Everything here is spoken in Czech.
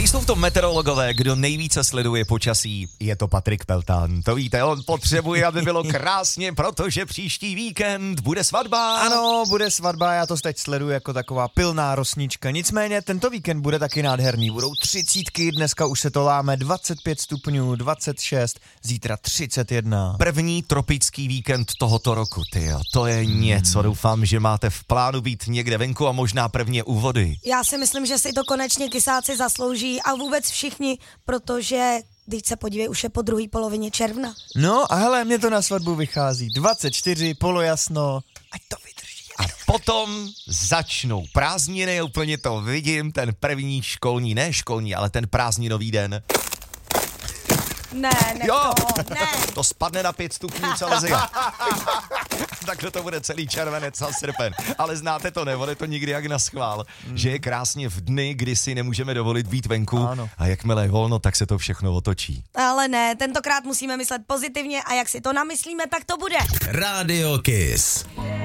Nejsou v tom meteorologové, kdo nejvíce sleduje počasí, je to Patrik Peltán. To víte, on potřebuje, aby bylo krásně, protože příští víkend bude svatba. Ano, bude svatba, já to teď sleduji jako taková pilná rosnička. Nicméně tento víkend bude taky nádherný. Budou 30, dneska už se to láme, 25 stupňů, 26, zítra 31. První tropický víkend tohoto roku, tyjo. To je něco, doufám, že máte v plánu být někde venku a možná prvně u vody. Já si myslím, že si to konečně kysáci zaslouží a vůbec všichni, protože když se podívej, už je po druhé polovině června. No a hele, mě to na svatbu vychází. 24, polojasno, ať to vydrží. A potom začnou prázdniny, úplně to vidím, ten první školní, ne školní, ale ten prázdninový den. Ne, ne. To spadne na 5 stupňů celé ziga. Takhle to bude celý červenec a srpen. Ale znáte to, nebude to nikdy jak na schvál, že je krásně v dny, kdy si nemůžeme dovolit být venku. Ano. A jakmile je volno, tak se to všechno otočí. Ale ne, tentokrát musíme myslet pozitivně a jak si to namyslíme, tak to bude. Radio Kiss.